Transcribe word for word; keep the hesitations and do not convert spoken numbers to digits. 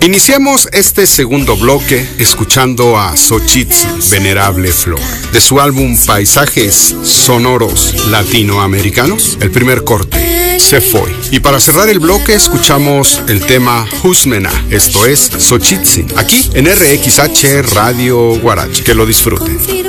Iniciamos este segundo bloque escuchando a Xochitlán, Venerable Flor, de su álbum Paisajes Sonoros Latinoamericanos, el primer corte, Se Foi. Y para cerrar el bloque escuchamos el tema Husmena, esto es Xochitlán, aquí en R X H Radio Guarache. Que lo disfruten.